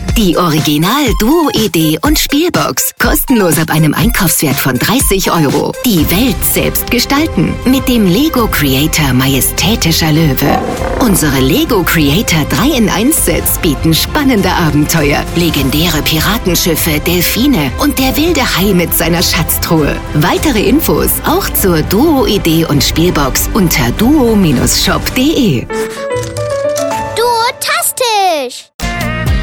Die Original-Duo-Idee und Spielbox. Kostenlos ab einem Einkaufswert von 30 €. Die Welt selbst gestalten. Mit dem Lego Creator Majestätischer Löwe. Unsere Lego Creator 3-in-1-Sets bieten spannende Abenteuer, legendäre Piratenschiffe, Delfine und der wilde Hai mit seiner Schatztruhe. Weitere Infos auch zur Duo-Idee und Spielbox unter duo-shop.de.